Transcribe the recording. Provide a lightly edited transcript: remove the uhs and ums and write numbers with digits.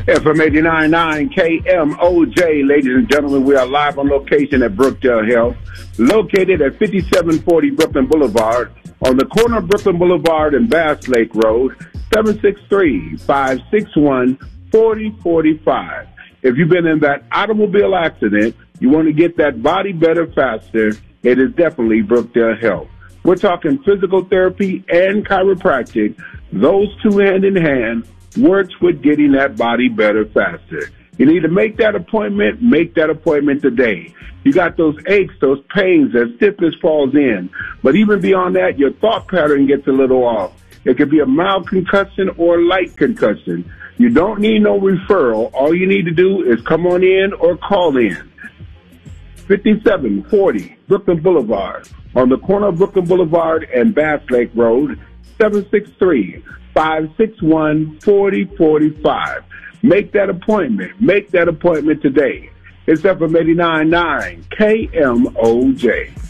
FM 89.9 KMOJ. Ladies and gentlemen, we are live on location at Brookdale Health, located at 5740 Brooklyn Boulevard, on the corner of Brooklyn Boulevard and Bass Lake Road, 763-561-4045. If you've been in that automobile accident, you want to get that body better faster, it is definitely Brookdale Health. We're talking physical therapy and chiropractic. Those two hand in hand works with getting that body better faster. You need to make that appointment today. You got those aches, those pains, that stiffness falls in. But even beyond that, your thought pattern gets a little off. It could be a mild concussion or light concussion. You don't need no referral. All you need to do is come on in or call in. 5740 Brooklyn Boulevard, on the corner of Brooklyn Boulevard and Bass Lake Road, 763-561-4045. Make that appointment. Make that appointment today. It's FM 89.9 KMOJ.